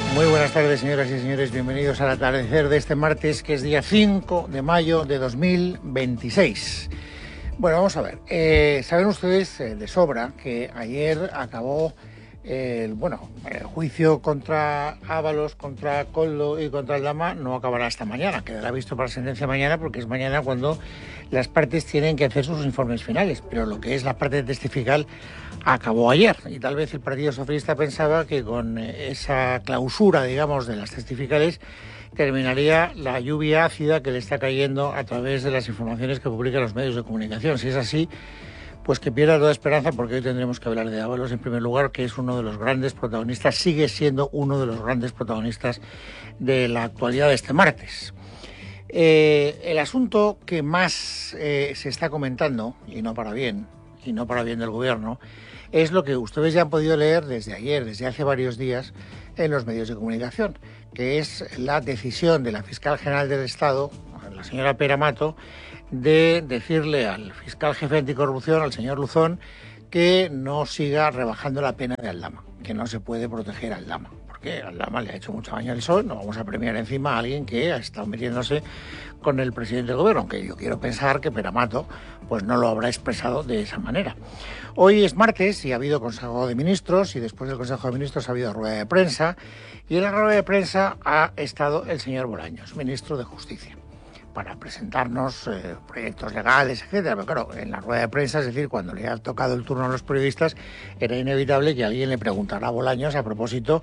Muy buenas tardes, señoras y señores. Bienvenidos al atardecer de este martes, que es día 5 de mayo de 2026. Bueno, vamos a ver. Saben ustedes de sobra que ayer acabó el juicio contra Ábalos, contra Koldo y contra Aldama. No acabará hasta mañana, quedará visto para sentencia mañana, porque es mañana cuando las partes tienen que hacer sus informes finales. Pero lo que es la parte testifical acabó ayer, y tal vez el Partido Socialista pensaba que con esa clausura, digamos, de las testificales terminaría la lluvia ácida que le está cayendo a través de las informaciones que publican los medios de comunicación. Si es así, pues que pierda toda esperanza, porque hoy tendremos que hablar de Ábalos en primer lugar, que es uno de los grandes protagonistas, sigue siendo uno de los grandes protagonistas de la actualidad de este martes. El asunto que más se está comentando, y no para bien del gobierno, es lo que ustedes ya han podido leer desde ayer, desde hace varios días, en los medios de comunicación, que es la decisión de la fiscal general del Estado, la señora Pera Mato, de decirle al fiscal jefe anticorrupción, al señor Luzón, que no siga rebajando la pena de Aldama, que no se puede proteger a Aldama, porque Aldama le ha hecho mucho daño al PSOE. No vamos a premiar encima a alguien que ha estado metiéndose con el presidente del gobierno, aunque yo quiero pensar que Pera Mato pues no lo habrá expresado de esa manera. Hoy es martes y ha habido Consejo de Ministros, y después del Consejo de Ministros ha habido rueda de prensa, y en la rueda de prensa ha estado el señor Bolaños, ministro de Justicia, para presentarnos proyectos legales, etcétera. Pero claro, en la rueda de prensa, es decir, cuando le ha tocado el turno a los periodistas, era inevitable que alguien le preguntara a Bolaños a propósito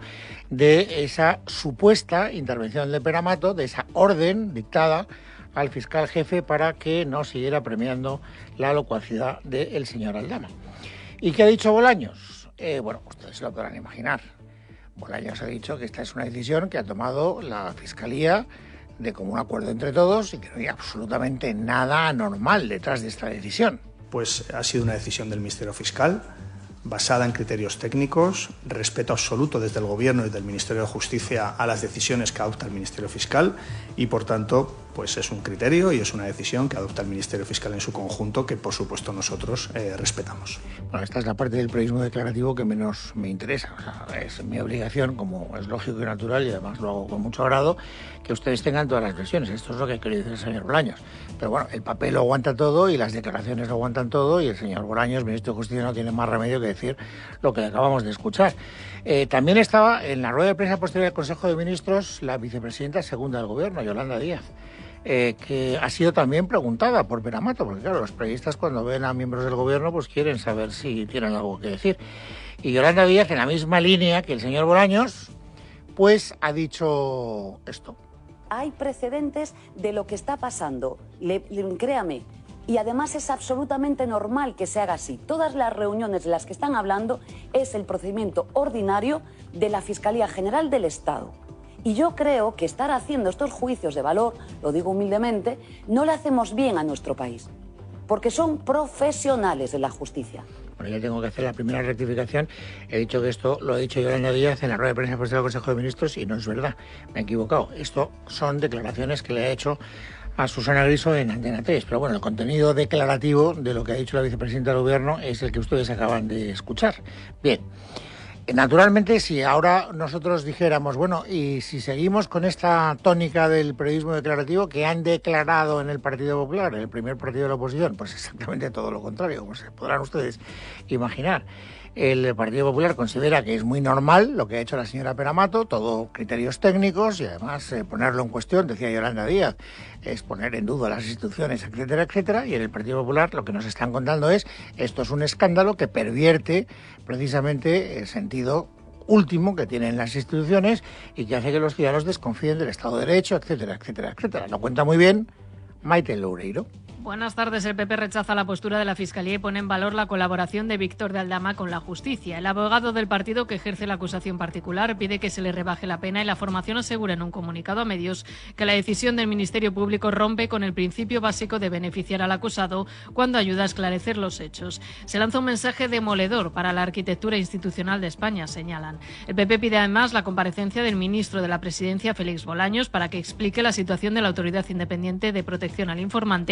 de esa supuesta intervención de Pera Mato, de esa orden dictada al fiscal jefe para que no siguiera premiando la locuacidad del señor Aldama. ¿Y qué ha dicho Bolaños? Ustedes se lo podrán imaginar. Bolaños ha dicho que esta es una decisión que ha tomado la Fiscalía de común acuerdo entre todos, y que no hay absolutamente nada anormal detrás de esta decisión. Pues ha sido una decisión del Ministerio Fiscal, basada en criterios técnicos, respeto absoluto desde el Gobierno y del Ministerio de Justicia a las decisiones que adopta el Ministerio Fiscal, y por tanto pues es un criterio y es una decisión que adopta el Ministerio Fiscal en su conjunto, que por supuesto nosotros respetamos. Bueno, esta es la parte del periodismo declarativo que menos me interesa. O sea, es mi obligación, como es lógico y natural, y además lo hago con mucho agrado, que ustedes tengan todas las versiones. Esto es lo que ha querido decir el señor Bolaños. Pero bueno, el papel lo aguanta todo y las declaraciones lo aguantan todo, y el señor Bolaños, ministro de Justicia, no tiene más remedio que decir lo que acabamos de escuchar. También estaba en la rueda de prensa posterior al Consejo de Ministros la vicepresidenta segunda del Gobierno, Yolanda Díaz, que ha sido también preguntada por Pera Mato, porque claro, los periodistas cuando ven a miembros del gobierno pues quieren saber si tienen algo que decir. Y Yolanda Díaz, en la misma línea que el señor Bolaños, pues ha dicho esto. Hay precedentes de lo que está pasando, créame, y además es absolutamente normal que se haga así. Todas las reuniones de las que están hablando es el procedimiento ordinario de la Fiscalía General del Estado. Y yo creo que estar haciendo estos juicios de valor, lo digo humildemente, no le hacemos bien a nuestro país, porque son profesionales de la justicia. Bueno, yo tengo que hacer la primera rectificación. He dicho que esto lo ha dicho Yolanda Díaz en la rueda de prensa posterior al Consejo de Ministros, y no es verdad, me he equivocado. Esto son declaraciones que le ha hecho a Susana Griso en Antena 3, pero bueno, el contenido declarativo de lo que ha dicho la vicepresidenta del Gobierno es el que ustedes acaban de escuchar. Bien. Naturalmente, si ahora nosotros dijéramos, bueno, y si seguimos con esta tónica del periodismo declarativo que han declarado en el Partido Popular, el primer partido de la oposición, pues exactamente todo lo contrario, como se podrán ustedes imaginar. El Partido Popular considera que es muy normal lo que ha hecho la señora Pera Mato, todo criterios técnicos, y además ponerlo en cuestión, decía Yolanda Díaz, es poner en duda las instituciones, etcétera, etcétera. Y en el Partido Popular lo que nos están contando es, esto es un escándalo que pervierte precisamente el sentido último que tienen las instituciones y que hace que los ciudadanos desconfíen del Estado de Derecho, etcétera, etcétera, etcétera. Lo cuenta muy bien Maite Loureiro. Buenas tardes. El PP rechaza la postura de la Fiscalía y pone en valor la colaboración de Víctor de Aldama con la justicia. El abogado del partido que ejerce la acusación particular pide que se le rebaje la pena, y la formación asegura en un comunicado a medios que la decisión del Ministerio Público rompe con el principio básico de beneficiar al acusado cuando ayuda a esclarecer los hechos. Se lanza un mensaje demoledor para la arquitectura institucional de España, señalan. El PP pide además la comparecencia del ministro de la Presidencia, Félix Bolaños, para que explique la situación de la Autoridad Independiente de Protección al Informante,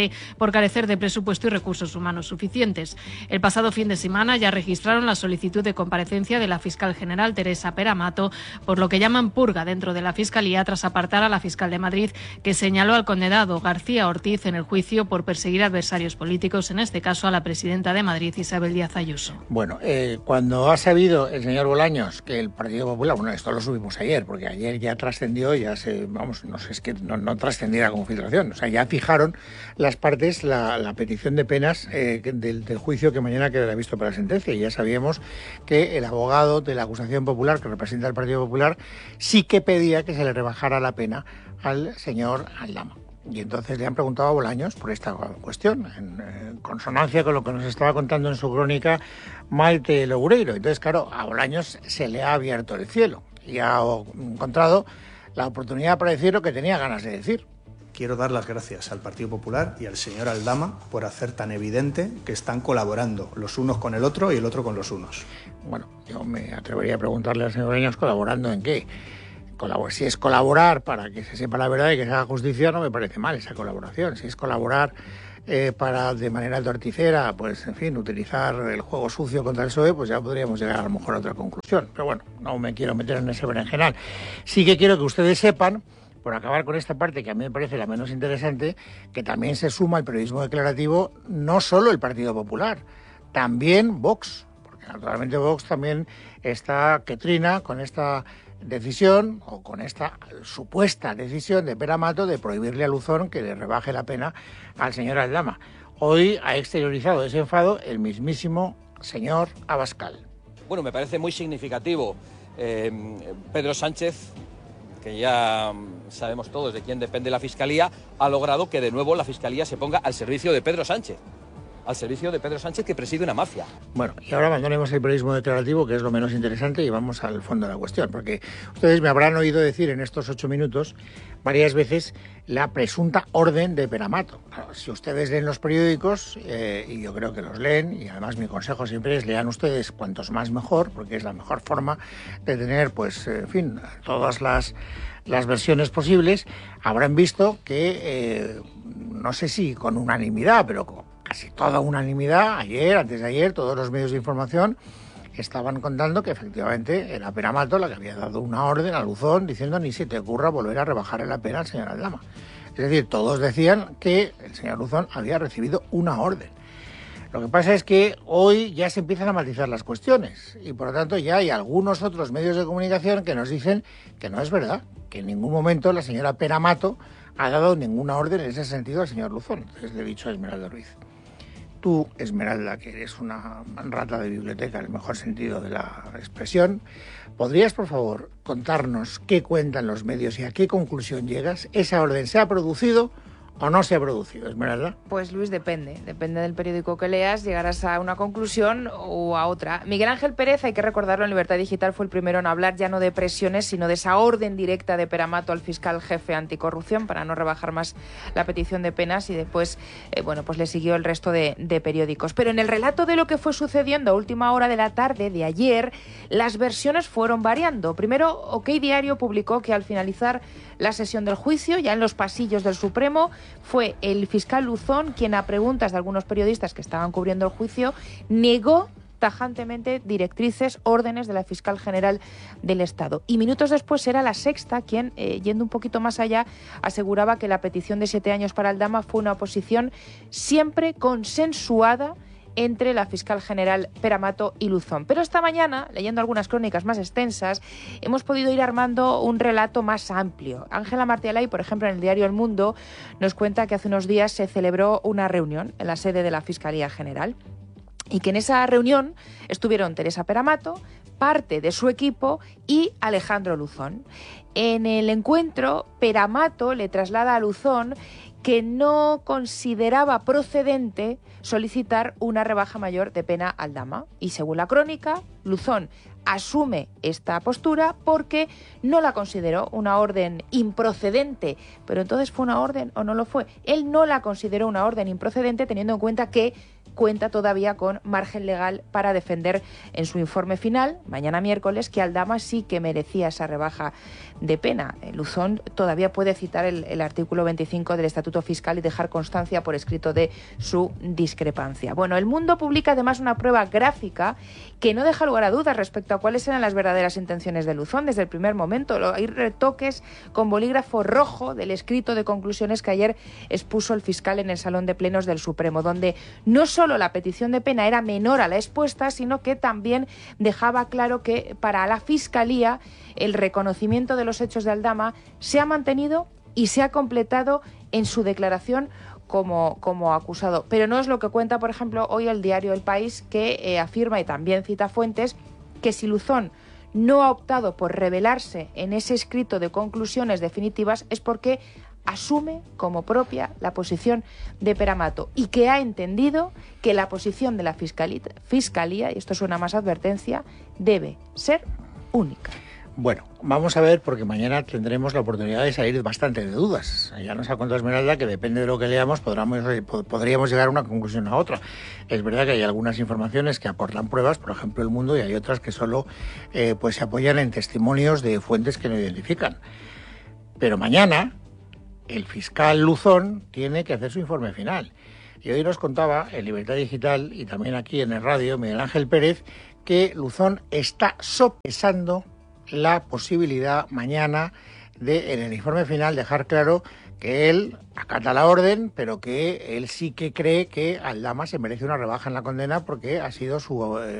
por carecer de presupuesto y recursos humanos suficientes. El pasado fin de semana ya registraron la solicitud de comparecencia de la fiscal general Teresa Pera-Mato por lo que llaman purga dentro de la Fiscalía tras apartar a la fiscal de Madrid, que señaló al condenado García Ortiz en el juicio por perseguir adversarios políticos, en este caso a la presidenta de Madrid, Isabel Díaz Ayuso. Bueno, cuando ha sabido el señor Bolaños que el Partido Popular, bueno, esto lo subimos ayer, porque ayer ya trascendió, ya se, vamos, no sé, es que no trascendiera como filtración, o sea, ya fijaron las partes la petición de penas del juicio que mañana quedará visto para la sentencia, y ya sabíamos que el abogado de la acusación popular que representa al Partido Popular sí que pedía que se le rebajara la pena al señor Aldama. Y entonces le han preguntado a Bolaños por esta cuestión, en consonancia con lo que nos estaba contando en su crónica Maite Loureiro. Entonces, claro, a Bolaños se le ha abierto el cielo y ha encontrado la oportunidad para decir lo que tenía ganas de decir. Quiero dar las gracias al Partido Popular y al señor Aldama por hacer tan evidente que están colaborando los unos con el otro y el otro con los unos. Bueno, yo me atrevería a preguntarle al señor Bolaños, ¿colaborando en qué? Si es colaborar para que se sepa la verdad y que se haga justicia, no me parece mal esa colaboración. Si es colaborar para, de manera torticera, pues, en fin, utilizar el juego sucio contra el PSOE, pues ya podríamos llegar a lo mejor a otra conclusión. Pero bueno, no me quiero meter en ese berenjenal. Sí que quiero que ustedes sepan, por acabar con esta parte que a mí me parece la menos interesante, que también se suma al periodismo declarativo no solo el Partido Popular, también Vox, porque naturalmente Vox también está que trina con esta decisión, o con esta supuesta decisión de Pera-Mato de prohibirle a Luzón que le rebaje la pena al señor Aldama. Hoy ha exteriorizado ese enfado el mismísimo señor Abascal. Bueno, me parece muy significativo. Pedro Sánchez, que ya sabemos todos de quién depende la Fiscalía, ha logrado que de nuevo la Fiscalía se ponga al servicio de Pedro Sánchez. Al servicio de Pedro Sánchez, que preside una mafia. Bueno, y ahora abandonemos el periodismo declarativo, que es lo menos interesante, y vamos al fondo de la cuestión, porque ustedes me habrán oído decir en estos 8 minutos varias veces la presunta orden de Pera-Mato. Claro, si ustedes leen los periódicos, y yo creo que los leen, y además mi consejo siempre es lean ustedes cuantos más mejor, porque es la mejor forma de tener, pues, en fin, todas las versiones posibles, habrán visto que, no sé si con unanimidad, pero casi toda unanimidad, ayer, antes de ayer, todos los medios de información estaban contando que efectivamente era Pera-Mato la que había dado una orden a Luzón diciendo ni se te ocurra volver a rebajarle la pena al señor Aldama. Es decir, todos decían que el señor Luzón había recibido una orden. Lo que pasa es que hoy ya se empiezan a matizar las cuestiones y por lo tanto ya hay algunos otros medios de comunicación que nos dicen que no es verdad, que en ningún momento la señora Pera-Mato ha dado ninguna orden en ese sentido al señor Luzón. Entonces le he dicho a Esmeralda Ruiz: tú, Esmeralda, que eres una rata de biblioteca, en el mejor sentido de la expresión, ¿podrías, por favor, contarnos qué cuentan los medios y a qué conclusión llegas? ¿Esa orden se ha producido o no se ha producido, Esmeralda? Pues, Luis, depende del periódico que leas, llegarás a una conclusión o a otra. Miguel Ángel Pérez, hay que recordarlo, en Libertad Digital fue el primero en hablar ya no de presiones, sino de esa orden directa de Pera-Mato al fiscal jefe anticorrupción para no rebajar más la petición de penas, y después, pues le siguió el resto de periódicos. Pero en el relato de lo que fue sucediendo a última hora de la tarde de ayer, las versiones fueron variando. Primero, OK Diario publicó que al finalizar la sesión del juicio, ya en los pasillos del Supremo, fue el fiscal Luzón quien, a preguntas de algunos periodistas que estaban cubriendo el juicio, negó tajantemente directrices, órdenes de la fiscal general del Estado. Y minutos después era La Sexta quien, yendo un poquito más allá, aseguraba que la petición de 7 años para Aldama fue una oposición siempre consensuada entre la fiscal general Pera-Mato y Luzón. Pero esta mañana, leyendo algunas crónicas más extensas, hemos podido ir armando un relato más amplio. Ángela Martialay, por ejemplo, en el diario El Mundo, nos cuenta que hace unos días se celebró una reunión en la sede de la Fiscalía General y que en esa reunión estuvieron Teresa Pera-Mato, parte de su equipo y Alejandro Luzón. En el encuentro, Pera-Mato le traslada a Luzón que no consideraba procedente solicitar una rebaja mayor de pena a Aldama. Y según la crónica, Luzón asume esta postura porque no la consideró una orden improcedente. Pero entonces, ¿fue una orden o no lo fue? Él no la consideró una orden improcedente teniendo en cuenta que cuenta todavía con margen legal para defender en su informe final, mañana miércoles, que Aldama sí que merecía esa rebaja de pena. Luzón todavía puede citar el artículo 25 del Estatuto Fiscal y dejar constancia por escrito de su discrepancia. Bueno, El Mundo publica además una prueba gráfica que no deja lugar a dudas respecto a cuáles eran las verdaderas intenciones de Luzón desde el primer momento. Hay retoques con bolígrafo rojo del escrito de conclusiones que ayer expuso el fiscal en el Salón de Plenos del Supremo, donde no solo la petición de pena era menor a la expuesta, sino que también dejaba claro que para la Fiscalía el reconocimiento de los hechos de Aldama se ha mantenido y se ha completado en su declaración como acusado. Pero no es lo que cuenta, por ejemplo, hoy el diario El País, que afirma, y también cita fuentes, que si Luzón no ha optado por revelarse en ese escrito de conclusiones definitivas es porque asume como propia la posición de Pere Mato y que ha entendido que la posición de la Fiscalía, y esto suena más advertencia, debe ser única. Bueno, vamos a ver, porque mañana tendremos la oportunidad de salir bastante de dudas. Ya nos ha contado Esmeralda que depende de lo que leamos podríamos llegar a una conclusión a otra. Es verdad que hay algunas informaciones que aportan pruebas, por ejemplo El Mundo, y hay otras que solo se apoyan en testimonios de fuentes que no identifican. Pero mañana el fiscal Luzón tiene que hacer su informe final. Y hoy nos contaba en Libertad Digital y también aquí en el radio Miguel Ángel Pérez que Luzón está sopesando la posibilidad mañana de, en el informe final, dejar claro que él acata la orden, pero que él sí que cree que Aldama se merece una rebaja en la condena porque ha sido su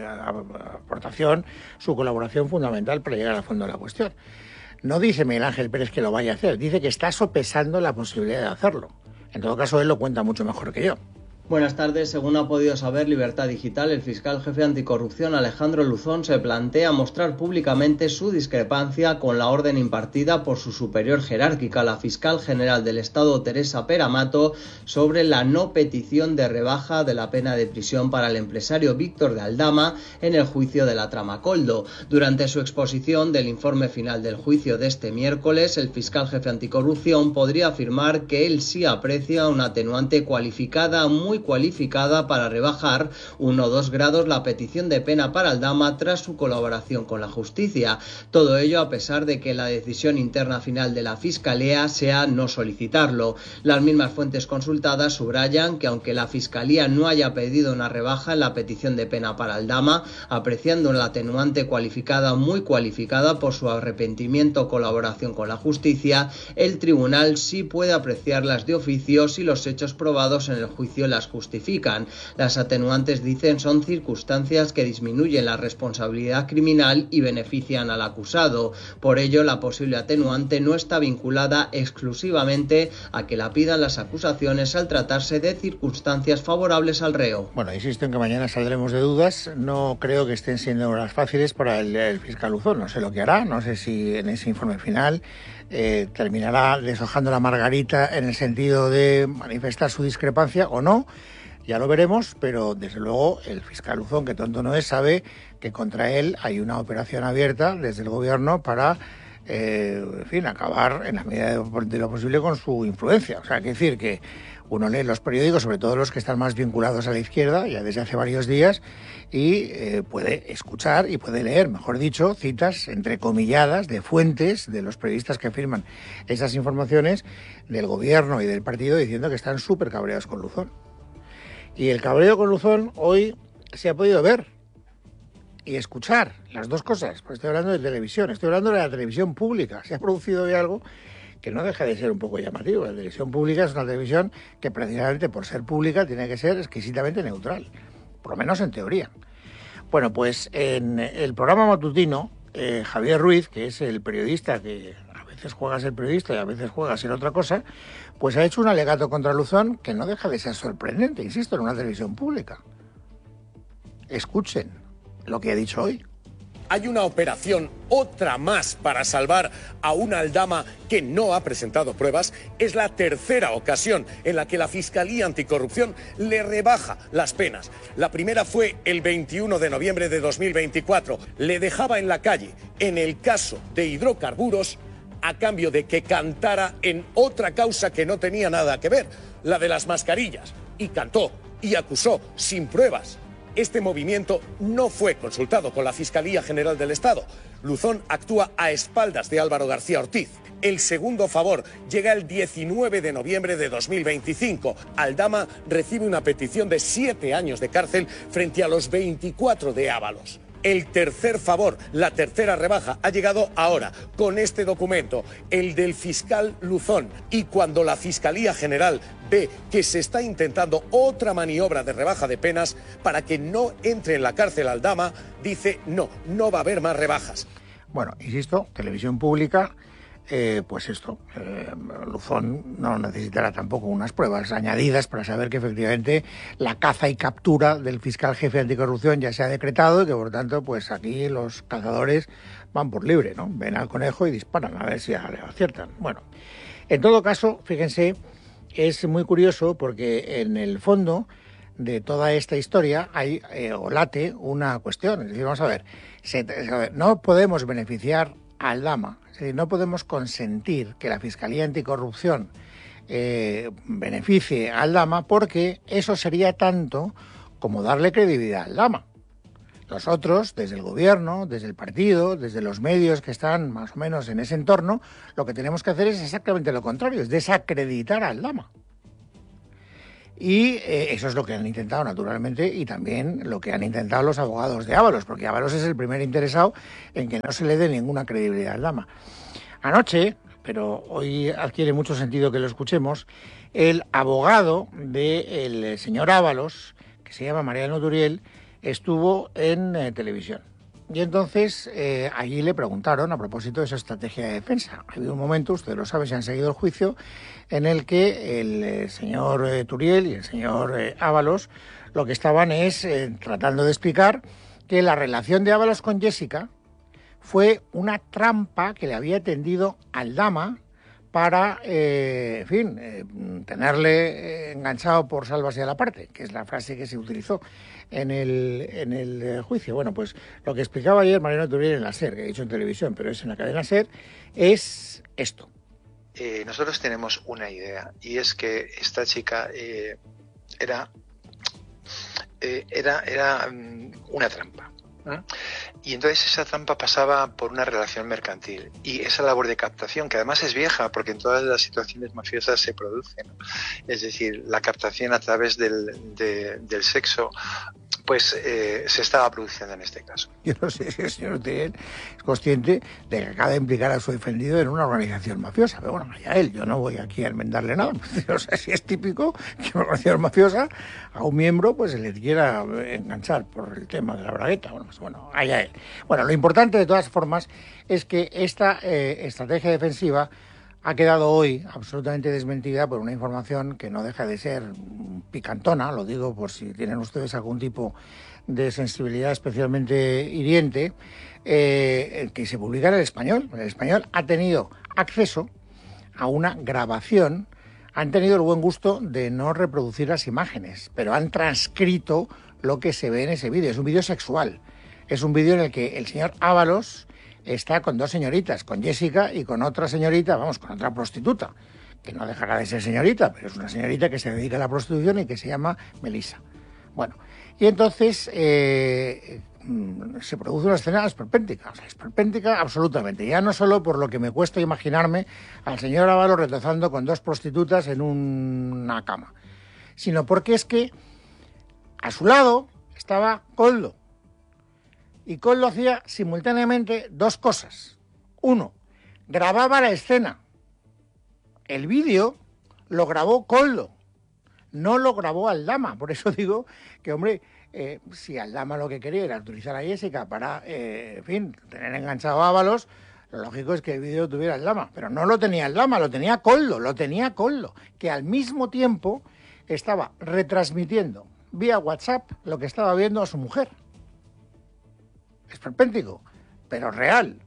aportación, su colaboración fundamental para llegar al fondo de la cuestión. No dice Miguel Ángel Pérez que lo vaya a hacer, dice que está sopesando la posibilidad de hacerlo. En todo caso, él lo cuenta mucho mejor que yo. Buenas tardes. Según ha podido saber Libertad Digital, el fiscal jefe anticorrupción Alejandro Luzón se plantea mostrar públicamente su discrepancia con la orden impartida por su superior jerárquica, la fiscal general del Estado Teresa Pere Mato, sobre la no petición de rebaja de la pena de prisión para el empresario Víctor de Aldama en el juicio de la trama Koldo. Durante su exposición del informe final del juicio de este miércoles, el fiscal jefe anticorrupción podría afirmar que él sí aprecia una atenuante cualificada, muy cualificada, para rebajar 1 o 2 grados la petición de pena para Aldama tras su colaboración con la justicia. Todo ello a pesar de que la decisión interna final de la Fiscalía sea no solicitarlo. Las mismas fuentes consultadas subrayan que aunque la Fiscalía no haya pedido una rebaja en la petición de pena para Aldama, apreciando la atenuante cualificada, muy cualificada por su arrepentimiento o colaboración con la justicia, el tribunal sí puede apreciarlas de oficio si los hechos probados en el juicio las justifican. Las atenuantes, dicen, son circunstancias que disminuyen la responsabilidad criminal y benefician al acusado. Por ello, la posible atenuante no está vinculada exclusivamente a que la pidan las acusaciones al tratarse de circunstancias favorables al reo. Bueno, insisto en que mañana saldremos de dudas. No creo que estén siendo horas fáciles para el fiscal Luzón. No sé lo que hará, no sé si en ese informe final terminará deshojando la margarita en el sentido de manifestar su discrepancia o no. Ya lo veremos, pero desde luego el fiscal Luzón, que tonto no es, sabe que contra él hay una operación abierta desde el gobierno para, en fin, acabar en la medida de lo posible con su influencia. O sea, hay que decir que uno lee los periódicos, sobre todo los que están más vinculados a la izquierda, ya desde hace varios días, y puede escuchar y puede leer, mejor dicho, citas entrecomilladas de fuentes de los periodistas que afirman esas informaciones del gobierno y del partido diciendo que están súper cabreados con Luzón. Y el cabreo con Luzón hoy se ha podido ver y escuchar, las dos cosas. Pues estoy hablando de televisión, estoy hablando de la televisión pública. Se ha producido hoy algo que no deja de ser un poco llamativo. La televisión pública es una televisión que precisamente por ser pública tiene que ser exquisitamente neutral, por lo menos en teoría. Bueno, pues en el programa matutino, Javier Ruiz, que es el periodista que a veces juega a ser periodista y a veces juega a ser otra cosa, pues ha hecho un alegato contra Luzón que no deja de ser sorprendente, insisto, en una televisión pública. Escuchen lo que ha dicho hoy. Hay una operación, otra más, para salvar a una Aldama que no ha presentado pruebas. Es la tercera ocasión en la que la Fiscalía Anticorrupción le rebaja las penas. La primera fue el 21 de noviembre de 2024. Le dejaba en la calle, en el caso de hidrocarburos, a cambio de que cantara en otra causa que no tenía nada que ver, la de las mascarillas. Y cantó. y acusó sin pruebas. Este movimiento no fue consultado con la Fiscalía General del Estado. Luzón actúa a espaldas de Álvaro García Ortiz. El segundo favor llega el 19 de noviembre de 2025. Aldama recibe una petición de 7 años de cárcel frente a los 24 de Ábalos. El tercer favor, la tercera rebaja, ha llegado ahora, con este documento, el del fiscal Luzón. Y cuando la Fiscalía General ve que se está intentando otra maniobra de rebaja de penas para que no entre en la cárcel Aldama, dice no va a haber más rebajas. Bueno, insisto, televisión pública, pues esto, Luzón no necesitará tampoco unas pruebas añadidas para saber que efectivamente la caza y captura del fiscal jefe anticorrupción ya se ha decretado y que por tanto pues aquí los cazadores van por libre, ¿no? Ven al conejo y disparan a ver si le aciertan. Bueno, en todo caso, fíjense, es muy curioso porque en el fondo de toda esta historia hay o late una cuestión, es decir, vamos a ver, no podemos beneficiar a Aldama. Es decir, no podemos consentir que la Fiscalía Anticorrupción beneficie a Aldama porque eso sería tanto como darle credibilidad a Aldama. Nosotros, desde el gobierno, desde el partido, desde los medios que están más o menos en ese entorno, lo que tenemos que hacer es exactamente lo contrario, es desacreditar a Aldama. Y eso es lo que han intentado, naturalmente, y también lo que han intentado los abogados de Ábalos, porque Ábalos es el primer interesado en que no se le dé ninguna credibilidad a Aldama. Anoche, pero hoy adquiere mucho sentido que lo escuchemos, el abogado del señor Ábalos, que se llama Mariano Turiel, estuvo en televisión. Y entonces allí le preguntaron a propósito de esa estrategia de defensa. Ha habido un momento, ustedes lo saben si han seguido el juicio, en el que el señor Turiel y el señor Ábalos lo que estaban es tratando de explicar que la relación de Ábalos con Jessica fue una trampa que le había tendido Aldama para, tenerle enganchado por salvas y a la parte, que es la frase que se utilizó en el juicio. Bueno, pues lo que explicaba ayer Mariano Turiel en la SER, que he dicho en televisión, pero es en la cadena SER, es esto. Nosotros tenemos una idea, y es que esta chica era una trampa. Y entonces esa trampa pasaba por una relación mercantil y esa labor de captación, que además es vieja porque en todas las situaciones mafiosas se produce, ¿no? Es decir, la captación a través del sexo, pues se estaba produciendo en este caso. Yo no sé si el señor Turiel es consciente de que acaba de implicar a su defendido en una organización mafiosa, pero bueno, vaya él, yo no voy aquí a enmendarle nada. No sé si es típico que una organización mafiosa a un miembro pues se le quiera enganchar por el tema de la bragueta. Bueno, allá él. Bueno, lo importante de todas formas es que esta estrategia defensiva ha quedado hoy absolutamente desmentida por una información que no deja de ser picantona, lo digo por si tienen ustedes algún tipo de sensibilidad especialmente hiriente, que se publica en El Español. El Español ha tenido acceso a una grabación, han tenido el buen gusto de no reproducir las imágenes, pero han transcrito lo que se ve en ese vídeo. Es un vídeo sexual. Es un vídeo en el que el señor Ábalos está con dos señoritas, con Jessica y con otra señorita, con otra prostituta, que no dejará de ser señorita, pero es una señorita que se dedica a la prostitución y que se llama Melissa. Bueno, y entonces se produce una escena esperpéntica, esperpéntica absolutamente, ya no solo por lo que me cuesta imaginarme al señor Ábalos retozando con dos prostitutas en una cama, sino porque es que a su lado estaba Koldo. Y Koldo hacía simultáneamente dos cosas. Uno, grababa la escena. El vídeo lo grabó Koldo, no lo grabó Aldama. Por eso digo que, hombre, si Aldama lo que quería era utilizar a Jessica para, tener enganchado a Ábalos, lo lógico es que el vídeo lo tuviera Aldama. Pero no lo tenía Aldama, lo tenía Koldo, que al mismo tiempo estaba retransmitiendo vía WhatsApp lo que estaba viendo a su mujer. Esperpéntico, pero real.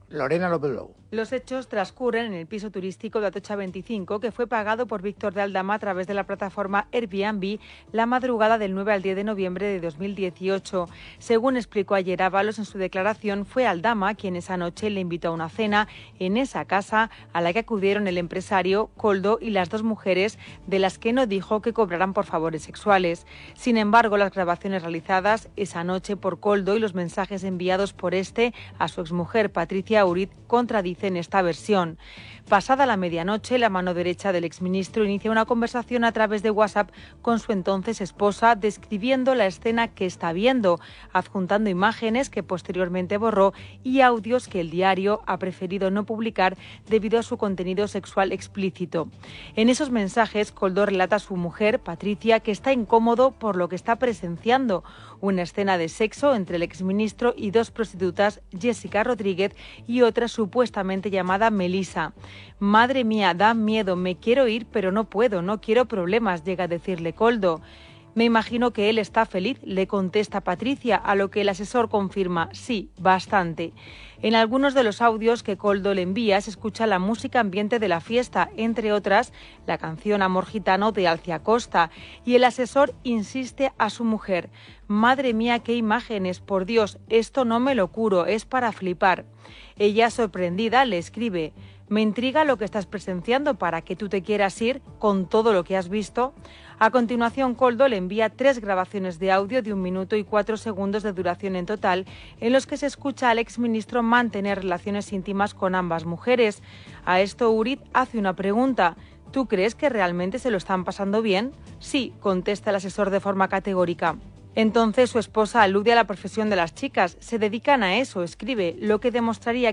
Lorena López Lobo. Los hechos transcurren en el piso turístico de Atocha 25, que fue pagado por Víctor de Aldama a través de la plataforma Airbnb la madrugada del 9 al 10 de noviembre de 2018. Según explicó ayer Ábalos en su declaración, fue Aldama quien esa noche le invitó a una cena en esa casa a la que acudieron el empresario, Koldo y las dos mujeres, de las que no dijo que cobraran por favores sexuales. Sin embargo, las grabaciones realizadas esa noche por Koldo y los mensajes enviados por este a su exmujer Patricia Urit contradicen esta versión. Pasada la medianoche, la mano derecha del exministro inicia una conversación a través de WhatsApp con su entonces esposa, describiendo la escena que está viendo, adjuntando imágenes que posteriormente borró y audios que el diario ha preferido no publicar debido a su contenido sexual explícito. En esos mensajes, Koldo relata a su mujer, Patricia, que está incómodo por lo que está presenciando, una escena de sexo entre el exministro y dos prostitutas, Jessica Rodríguez y otra supuestamente llamada Melissa. Madre mía, da miedo, me quiero ir pero no puedo, no quiero problemas, llega a decirle Koldo. Me imagino que él está feliz, le contesta Patricia, a lo que el asesor confirma, sí, bastante. En algunos de los audios que Koldo le envía se escucha la música ambiente de la fiesta, entre otras la canción Amor Gitano de Alcia Costa, y el asesor insiste a su mujer, madre mía, qué imágenes, por Dios, esto no me lo curo, es para flipar. Ella, sorprendida, le escribe, me intriga lo que estás presenciando para que tú te quieras ir con todo lo que has visto. A continuación, Koldo le envía 3 grabaciones de audio de 1 minuto y 4 segundos de duración en total, en los que se escucha al exministro mantener relaciones íntimas con ambas mujeres. A esto Urit hace una pregunta. ¿Tú crees que realmente se lo están pasando bien? Sí, contesta el asesor de forma categórica. Entonces su esposa alude a la profesión de las chicas. Se dedican a eso, escribe, lo que demostraría